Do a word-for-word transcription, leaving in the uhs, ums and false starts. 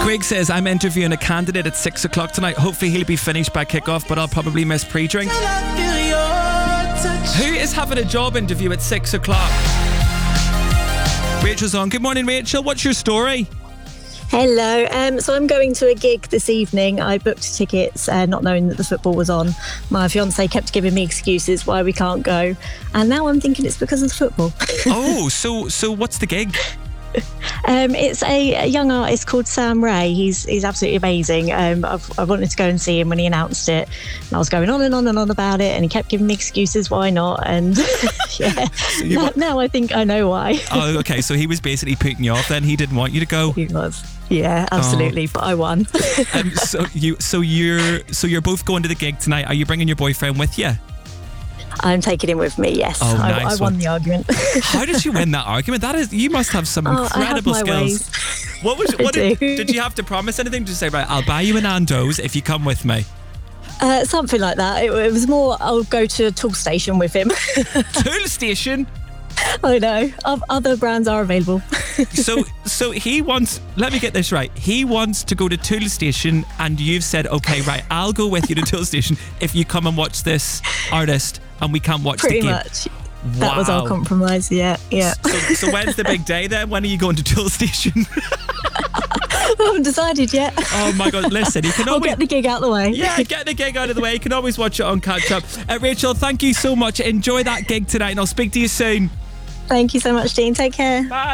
Greg says, I'm interviewing a candidate at six o'clock tonight. Hopefully he'll be finished by kick-off, but I'll probably miss pre-drink. Who is having a job interview at six o'clock? Rachel's on. Good morning, Rachel. What's your story? Hello. Um, so I'm going to a gig this evening. I booked tickets uh, not knowing that the football was on. My fiancé kept giving me excuses why we can't go. And now I'm thinking it's because of the football. Oh, so so what's the gig? Um, it's a, a young artist called Sam Ray. He's he's absolutely amazing. Um, I've, I wanted to go and see him when he announced it. And I was going on and on and on about it, and he kept giving me excuses why not. And yeah, So you now, wa- now I think I know why. Oh, okay. So he was basically putting you off then. He didn't want you to go. He was. Yeah, absolutely. But I won. Um, so you so you're so you're both going to the gig tonight. Are you bringing your boyfriend with you? I'm taking him with me, yes. Oh, I, nice I won one. the argument. How did you win that argument? That is, you must have some Oh, I have incredible my skills. ways. What was? I What did, do. did you have to promise anything? Did you say, right, I'll buy you an Nando's if you come with me? Uh, something like that. It, it was more, I'll go to a tool station with him. Tool station. I know. O- Other brands are available. So, so he wants. Let me get this right. He wants to go to Tool Station, and you've said, okay, right, I'll go with you to Tool Station if you come and watch this artist, and we can't watch Pretty the game. much. That was our Wow. compromise, yeah. Yeah. So, so when's the big day then? When are you going to Tool Station? I haven't decided yet. Oh my God! Listen, you can I'll always get the gig out the way. yeah, get the gig out of the way. You can always watch it on catch up. Uh, Rachel, thank you so much. Enjoy that gig tonight, and I'll speak to you soon. Thank you so much, Dean. Take care. Bye.